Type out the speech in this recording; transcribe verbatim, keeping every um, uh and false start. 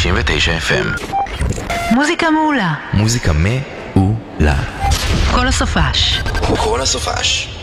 תשעים ותשע אף אם. מוזיקה מעולה. מוזיקה מעולה. כל הסופש. כל הסופש.